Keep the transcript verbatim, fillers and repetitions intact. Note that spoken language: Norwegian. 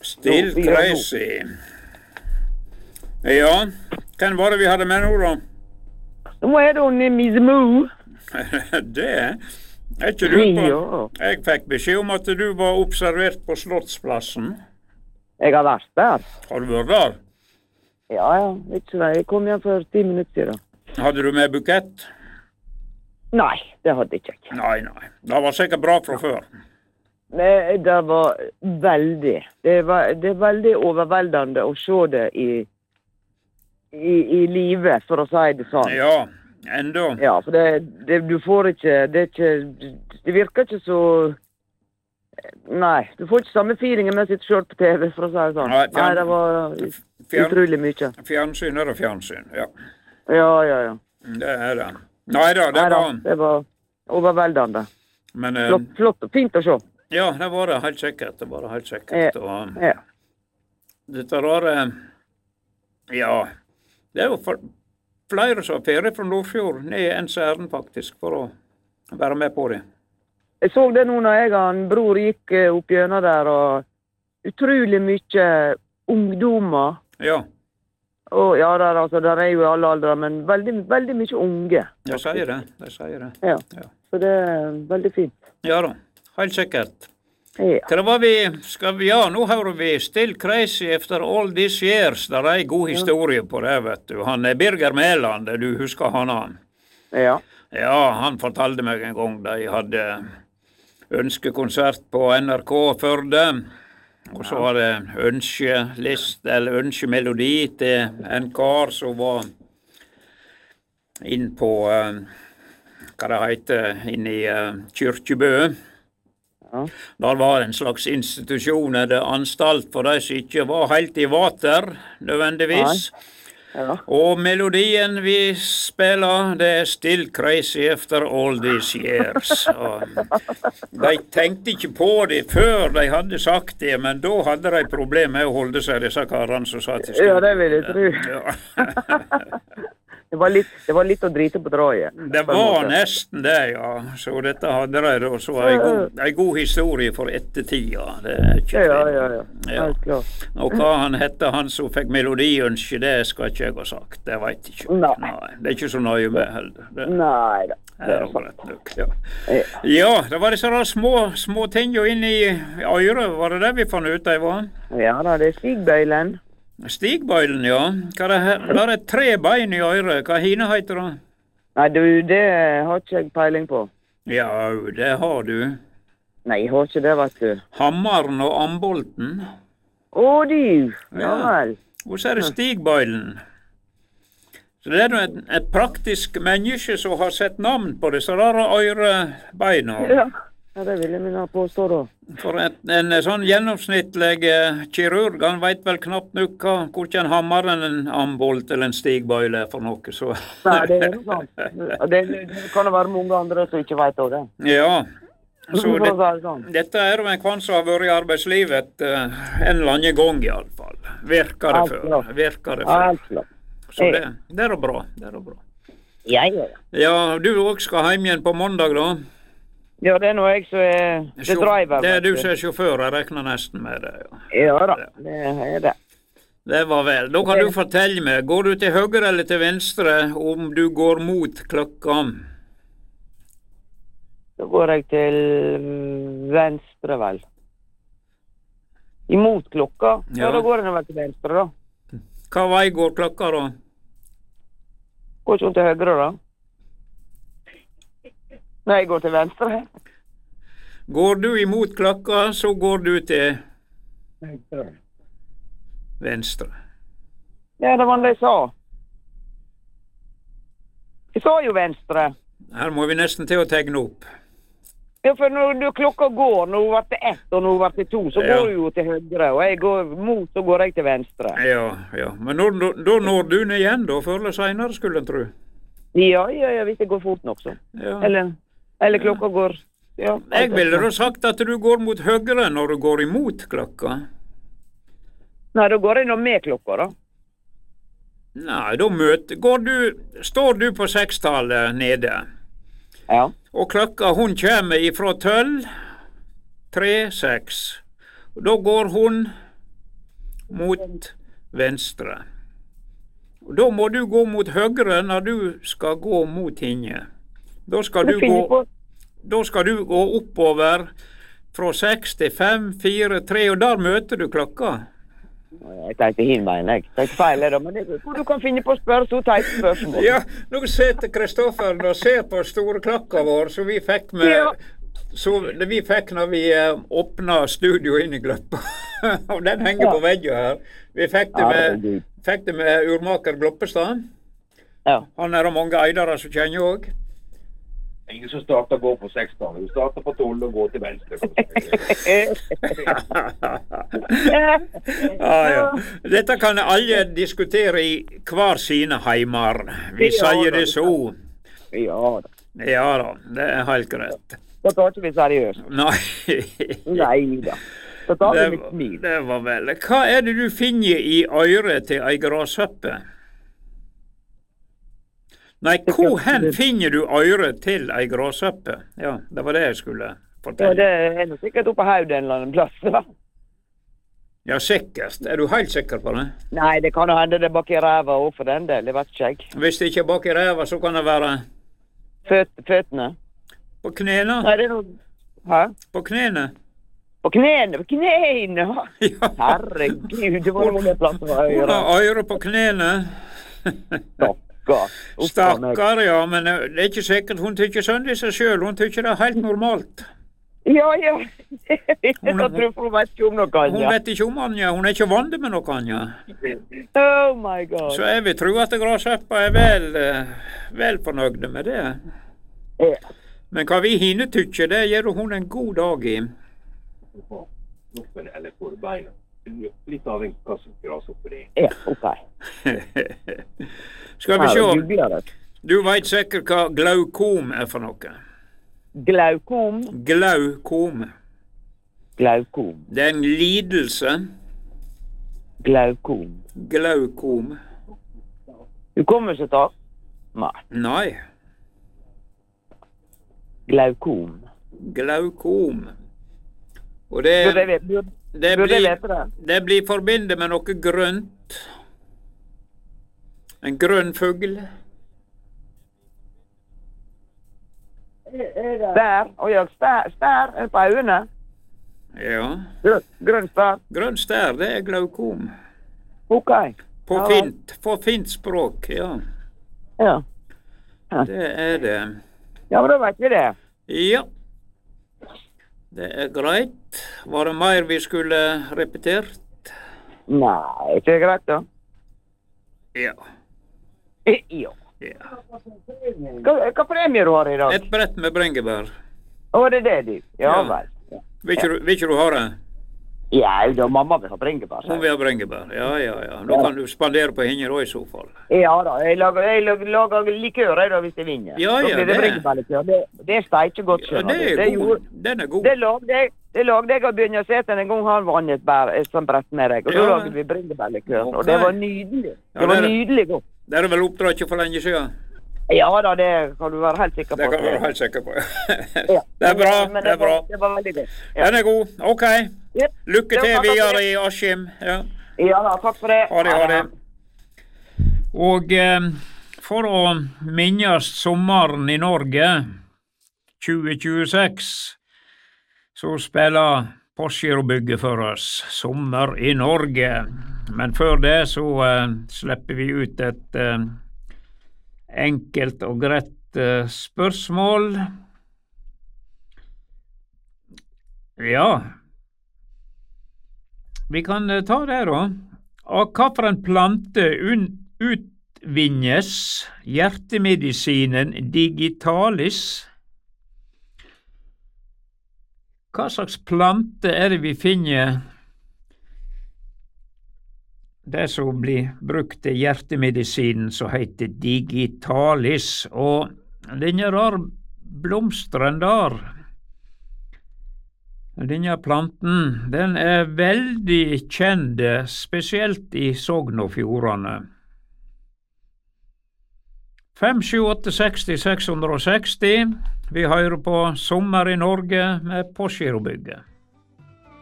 Still crazy. Ja, hvem var det vi hadde med nå da? Nå er det hun Miss Moo. Det er ikke du på. Jeg fikk beskjed om at du var observert på Slottsplassen. Jeg har vært der. Har du vært der? Ja, ja, ikke det. Jeg kom hjem for ti minutter siden. Hadde du med bukett? Nei, det hadde ikke jeg. Nei, nei. Det var sikkert bra fra før. Nei, det var veldig. Det, var, det er veldig overveldende å se det i, i, i livet, for å si det sånn. Ja, enda. Ja, for det, det, du får ikke, det er ikke, det virker ikke så, nei, du får ikke samme feelingen med å sitte selv på T V, for å si det sånn. Nei, fjern, nei det var fjern, utrolig mye. Fjernsyn er det fjernsyn, ja. Ja, ja, ja. Det er det. Nei da, det nei, var... Da, det var overveldende. Men, eh, flott, flott og fint å se. Ja, det var det helt sikkert. Det var det helt sikkert. Ja. Og, ja. Dette rare... Ja, det er jo for, flere som har ferie fra Nordfjord ned i Ensæren faktisk, for å være med på det. Jeg så det nå når jeg og en bror gikk opp gjennom der, og utrolig mye ungdommer. Ja. Og ja, der, altså, der er jo alle aldre, men veldig, veldig mye unge. Jeg sier det, jeg sier det. Ja. ja, så det er veldig fint. Ja da, helt sikkert. Ja. Hva var vi, skal vi, ja, nå hører vi Still Crazy After All These Years. Der er en god historie på det, vet du. Han er Birger Mæland, du husker han han? Ja. Ja, han fortalte meg en gang da jeg hadde ønskekonsert på N R K Førde. Og så var det ønskelist, eller ønskemelodi til en kar som var inn på, uh, hva det heter, inn i uh, Kyrkjebø. Ja. Der var en slags institusjon eller anstalt for de som ikke var helt i vater, nødvendigvis. Ja. Og melodien vi spiller, det er Still Crazy After All These Years. Og de tenkte ikke på det før de hadde sagt det, men da hadde de problemer med å holde seg, disse karene som sa til skolen. Ja, det vil jeg tro. Ja. Det var, litt, det var litt å drite på draget. Det var nesten det, ja. Så dette hadde de da, så en god, en god historie for ettertida. Det er ikke ja, ja, ja, ja. Helt klart. Og hva han hette, han som fikk melodiønske, det skal ikke jeg ha sagt. Det vet jeg ikke. Nei. Nei. Det er ikke så nøye med heller. Det, Nei da. Det er rett nok, ja. Ja, det var disse små, små ting jo inn i øret. Var det det vi fant ut av? Ja da, det er stigbøylen. Stigbøylen, ja. Hva er det, der er tre bein i øret. Hva hine heter det? Nei, du, det har ikke jeg peiling på. Ja, det har du. Nei, jeg har ikke det, vet du. Hammeren og ambolten. Å, du. Ja vel. Og så er det stigbøylen. Så det er et, et praktisk menneske som har sett navn på det, så der er ørebeina. Ja. Ja, det vil jeg minne påstå da. For et, en sånn gjennomsnittlig eh, kirurg, han vet vel knapt nok hva, hvordan en hammer en ambolt eller en stigbøyle er for noe, så... Nei, det er noe sånt. Det, det kan det være mange andre som ikke vet av det. Ja, så det, sånn. Dette er jo en kvann som har vært i arbeidslivet uh, en eller annen gang i alle fall. Virker det før. Virker det før. Så det, det er jo bra, det er jo bra. Ja, ja, ja. Ja, du også skal hjem igjen på mandag da? Ja, det er noe jeg som er the driver. Det er du som er sjåfør, jeg regner nesten med det. Ja, ja da, det er det. Det var vel. Da kan du fortelle meg, går du til høyre eller til venstre om du går mot klokka? Da går jeg til venstre, vel. Imot klokka? Ja, ja da går jeg vel til venstre, da. Hva vei går klokka, da? Går ikke til høyre, da. Nei, jeg går til venstre. Går du imot klokka, så går du til venstre. Venstre. Ja, det var det jeg sa. Jeg sa jo venstre. Her må vi nesten til å tegne opp. Ja, for når du klokka går, når hun var til ett og når hun var til to, så ja. Går du jo til høyre, og jeg går mot, så går jeg til venstre. Ja, ja. Men når, da når du ned igjen, da, før eller senere, skulle jeg tro. Ja, ja, ja, hvis det går fort nok, så. Ja. Eller... Eller klokka går... Ja, jeg ville da sagt at du går mot høyre når du går imot klokka. Nei, da går jeg nå med klokka, da. Nei, da møter... Går du... Står du på sekstallet nede? Ja. Og klokka, hun kommer ifra tølv, tre, seks. Da går hun mot venstre. Og da må du gå mot høyre når du skal gå mot henne. Da skal du gå, da skal du gå oppover fra seks til fem, fire, tre, og der møter du klokka. Jeg tenkte hinveien, jeg. Jeg tenkte feil, da, men det, hvor du kan finne på å spørre så teit spørsmål. Ja, nå sitter Kristoffer og ser på store klokka vår, så vi fikk med... Ja. Så det vi fikk når vi eh, åpnet studio inn i Gløppa, og den henger ja. på veggen her. Vi fikk det med, fikk det med urmaker Gloppestad. Ja. Han er det mange eidere som kjenner også. Ingen som starter å gå på seksten. Du starter på tolv og går til venstre. ah, ja. Dette kan alle diskutere i hver sine heimer. Vi ja, sier det så. Ja da. Ja da, det er helt greit. Da tar ikke vi seriøst. Nei. Nei da. Da tar vi litt smil. Det var vel. Hva er det du finner i øret til ei grashoppe? Nei, hvor hen finner du øret til ei grashoppe? Ja, det var det jeg skulle fortelle. Ja, det er nok sikkert oppe på Haud en eller annen plass, da. Ja, sikkert. Er du helt sikker på det? Nei, det kan jo hende det er bak i ræva også for den del, det vet ikke jeg. Hvis det ikke er bak i ræva, så kan det være... Føt, føttene. På knene? Nei, det er noe... Hæ? På knene? På knene? På knene? Ja. Herregud, det var noe med plass på øyre. Hun har øyre på knene. Stakkar. Stakkar, ja, men det er ikke sikkert hun tykker sånn i seg selv. Hun tykker det er helt normalt. Ja, ja. Hun, hun, hun vet ikke om noe annet. Hun vet ikke om annet. Hun er ikke vant med noe annet. Oh my God. Så jeg vil tro at grashoppa er vel, vel fornøyde med det. Ja. Men hva vi hine tykker, det gjør hun en god dag i. Eller på beina. Litt av en kasse grashopper i. Ja, ok. Skal vi se. Du vet sikkert hva glaukom er for noe. Glaukom? Glaukom. Glaukom. Det er en lidelse. Glaukom. Glaukom. Du kommer ikke til? Nei. Nei. Glaukom. Glaukom. Og det, burde jeg, burde, det, burde blir, jeg det? det blir forbindet med noe grønt. En grønn fugl. Stær, og jeg stær, stær er på øynene. Ja. Grønn stær. Grønn stær, det er glaukom. Ok. På ja, fint, på fint språk, ja. Ja. Ja. Det er det. Ja, men da vet vi det. Ja. Det er greit. Var det mer vi skulle repetert? Nei, ikke greit da. Ja. Ja. Ja. Hva, hva premier du har i dag? Et brett med bringebær. Å, det er det du? Ja, ja. vel. Ja. Vil ikke, ja. Vil ikke du ha det? Ja, da mamma vil ha bringebær. Hun vil ha bringebær, ja, ja, ja. Nå ja. Kan du spandere på henne da i så fall. Ja da, jeg lager, jeg lager, lager likør da hvis jeg vinner. Ja, ja, det. Det, bringebærlikør. det, det er steik godt, skjønner ja, det er det god. Gjorde, Den er god. Det lagde jeg, det lagde jeg å begynne å sete en gang han vann et bær, et sånt brett med deg, og ja. Da lagde vi bringebærlikør, okay. Og det var nydelig. Det ja, var det nydelig godt. Det er vel oppdrag ikke for lenge siden? Ja da, det kan du være helt sikker på. Det kan du være helt sikker på, ja. Det er bra, men, men det er bra. Det var veldig godt. Ja. Den er god, ok. Yep. Lykke til videre i Askim. Ja. Ja da, takk for det. Ha det, ha det. Og eh, for å minnes sommeren i Norge, tjue tjueseks, så spiller Postgirobygget for oss, Sommer i Norge. Men før det så eh, slipper vi ut et eh, enkelt og greit uh, spørsmål. Ja, vi kan uh, ta det da. Av hva for en plante utvinnes hjertemedisinen digitalis? Hva slags plante er det vi finner det som blir brukt til hjertemedisinen som heter digitalis, og denne der blomstren der, denne planten, den er veldig kjent, spesielt i Sogn og Fjordane. fem sju åtte seksti seks hundre og seksti, vi hører på Sommer i Norge med Postgirobygget.